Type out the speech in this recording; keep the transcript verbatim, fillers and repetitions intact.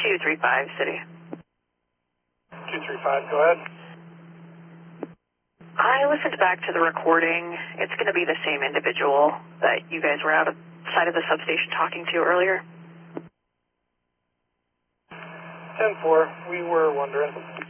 two three five, City. two three five, go ahead. I listened back to the recording. It's going to be the same individual that you guys were outside of the substation talking to earlier. ten four, we were wondering.